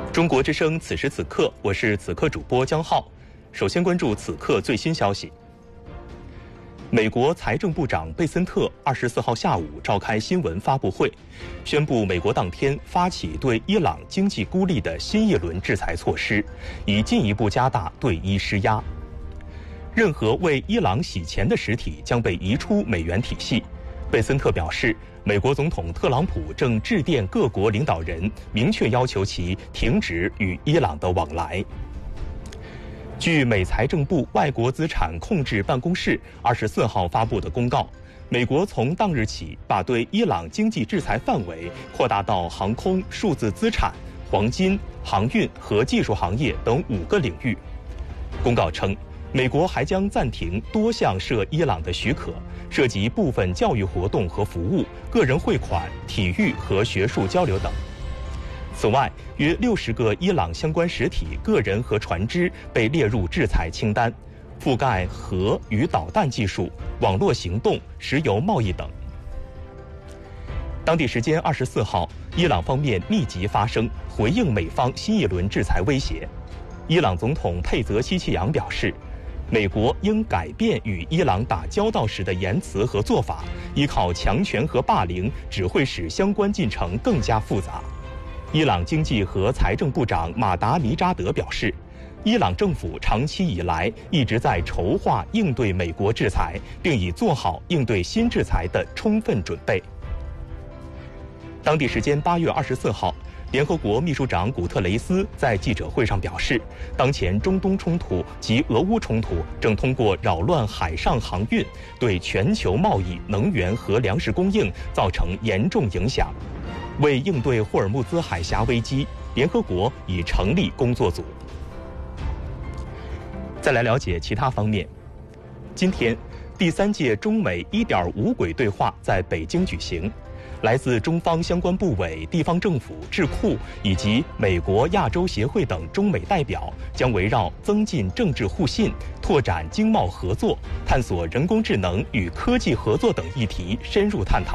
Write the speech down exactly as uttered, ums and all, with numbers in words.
中国之声，此时此刻，我是此刻主播江浩。首先关注此刻最新消息。美国财政部长贝森特二十四号下午召开新闻发布会，宣布美国当天发起对伊朗经济孤立的新一轮制裁措施，以进一步加大对伊施压。任何为伊朗洗钱的实体将被移出美元体系。贝森特表示，美国总统特朗普正致电各国领导人，明确要求其停止与伊朗的往来。据美财政部外国资产控制办公室二十四号发布的公告，美国从当日起把对伊朗经济制裁范围扩大到航空、数字资产、黄金、航运和技术行业等五个领域。公告称，美国还将暂停多项涉伊朗的许可，涉及部分教育活动和服务、个人汇款、体育和学术交流等。此外，约六十个伊朗相关实体、个人和船只被列入制裁清单，覆盖核与导弹技术、网络行动、石油贸易等。当地时间二十四号，伊朗方面密集发声，回应美方新一轮制裁威胁。伊朗总统佩泽希奇扬表示，美国应改变与伊朗打交道时的言辞和做法，依靠强权和霸凌只会使相关进程更加复杂。伊朗经济和财政部长马达尼扎德表示，伊朗政府长期以来一直在筹划应对美国制裁，并已做好应对新制裁的充分准备。当地时间八月二十四号，联合国秘书长古特雷斯在记者会上表示，当前中东冲突及俄乌冲突正通过扰乱海上航运，对全球贸易、能源和粮食供应造成严重影响。为应对霍尔木兹海峡危机，联合国已成立工作组。再来了解其他方面。今天，第三届中美 一点五 轨对话在北京举行。来自中方相关部委、地方政府、智库以及美国亚洲协会等中美代表将围绕增进政治互信、拓展经贸合作、探索人工智能与科技合作等议题深入探讨。